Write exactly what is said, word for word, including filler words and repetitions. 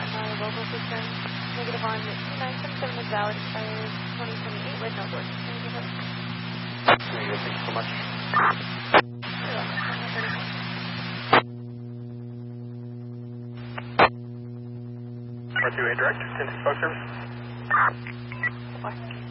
on my local system. Negative on two nine seven seven is valid, expires twenty twenty-eight with no doors. Thank you so much. You're welcome. four two eight direct, ten six five service. Bye.